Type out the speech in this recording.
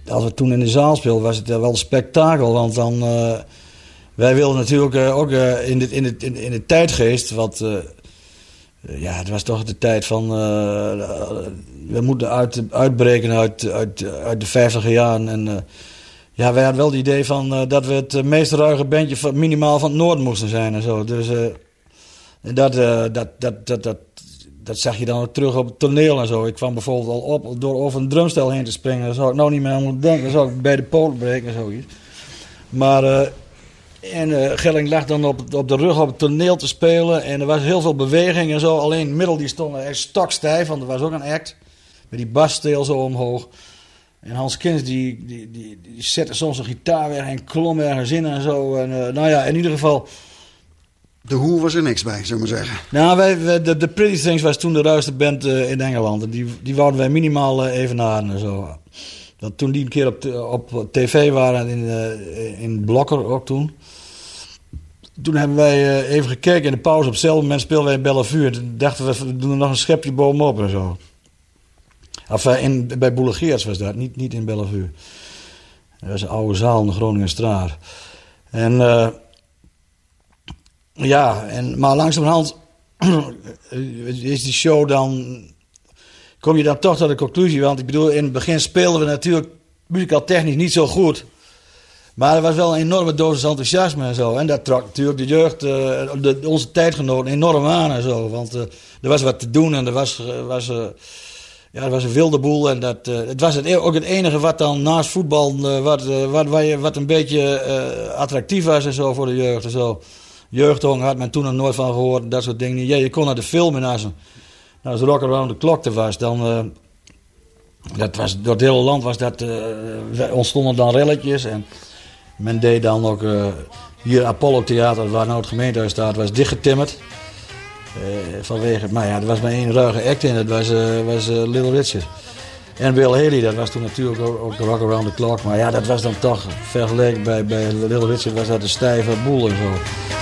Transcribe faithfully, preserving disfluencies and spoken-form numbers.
als we toen in de zaal speelden, was het wel een spektakel. Want dan, uh, wij wilden natuurlijk uh, ook uh, in, de, in, de, in, in de tijdgeest, wat, uh, ja, het was toch de tijd van, uh, we moeten uit, uitbreken uit, uit, uit de vijftiger jaren. En uh, ja, wij hadden wel het idee van uh, dat we het meest ruige bandje van, minimaal van het noorden moesten zijn en zo. Dus uh, dat, uh, dat, dat, dat, dat, dat zag je dan ook terug op het toneel en zo. Ik kwam bijvoorbeeld al op door over een drumstel heen te springen. Daar zou ik nou niet meer aan moeten denken. Dan zou ik bij de poten breken en zoiets. Maar uh, en uh, Gelling lag dan op, op de rug op het toneel te spelen. En er was heel veel beweging en zo. Alleen het middel die stond echt stokstijf. Want er was ook een act. Met die bassteel zo omhoog. En Hans Kins die, die, die, die zette soms een gitaar weg en klom ergens in en zo. En, uh, nou ja, in ieder geval... De Who was er niks bij, zullen we maar zeggen. Nou, wij, wij, de, de Pretty Things was toen de ruigste band uh, in Engeland. En die, die wouden wij minimaal uh, evenaren en zo. Dat toen die een keer op, t- op tv waren in, uh, in Blokker ook toen. Toen hebben wij uh, even gekeken in de pauze. Op hetzelfde moment speelden wij in Bellevue. Toen dachten we, we doen er nog een schepje bovenop en zo. Of uh, in, bij Boelegeerts was dat, niet, niet in Bellevue. Dat was een oude zaal in de Groningenstraat. En... Uh, Ja, en, maar langzamerhand is die show dan... Kom je dan toch tot de conclusie, want ik bedoel, in het begin speelden we natuurlijk muzikaal technisch niet zo goed. Maar er was wel een enorme dosis enthousiasme en zo. En dat trok natuurlijk de jeugd, uh, de, onze tijdgenoten enorm aan en zo. Want uh, er was wat te doen en er was, uh, was, uh, ja, er was een wilde boel. En dat, uh, het was het, ook het enige wat dan naast voetbal, uh, wat, uh, wat, wat, wat een beetje uh, attractief was en zo voor de jeugd en zo. Jeugdhong had men toen nog nooit van gehoord, dat soort dingen. Ja, je kon naar de film en als, een, als Rock Around the Clock er was, dan... Uh, dat was, door het hele land was dat, uh, ontstonden dan relletjes en men deed dan ook... Uh, hier Apollo Theater, waar nou het gemeentehuis staat, was dichtgetimmerd. Uh, vanwege, maar ja, er was maar één ruige act in, dat was, uh, was uh, Little Richard. En Bill Haley, dat was toen natuurlijk ook, ook Rock Around the Clock. Maar ja, dat was dan toch, vergeleken bij, bij Little Richard, was dat een stijve boel en zo.